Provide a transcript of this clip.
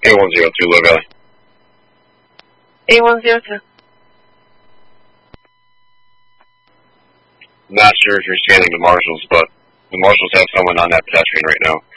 A102 Low Valley. A102. Not sure if you're scanning the marshals, but the marshals have someone on that pedestrian right now.